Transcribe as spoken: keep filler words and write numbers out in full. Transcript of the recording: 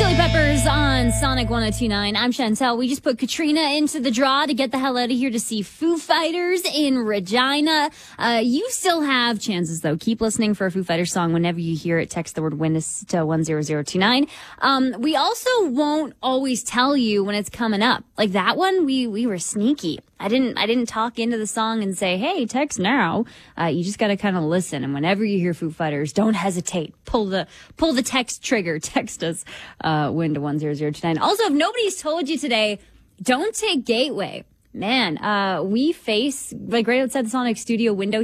Chili Peppers on Sonic one oh two point nine. I'm Chantel. We just put Katrina into the draw to get the hell out of here to see Foo Fighters in Regina. Uh, you still have chances, though. Keep listening for a Foo Fighters song. Whenever you hear it, text the word win to one zero zero two nine. Um, we also won't always tell you when it's coming up. Like that one, we, we were sneaky. I didn't, I didn't talk into the song and say, hey, text now. Uh, you just got to kind of listen. And whenever you hear Foo Fighters, don't hesitate. Pull the, pull the text trigger. Text us, uh, win to one zero zero two nine. Also, if nobody's told you today, don't take Gateway. Man, uh, we face, like right outside the Sonic studio window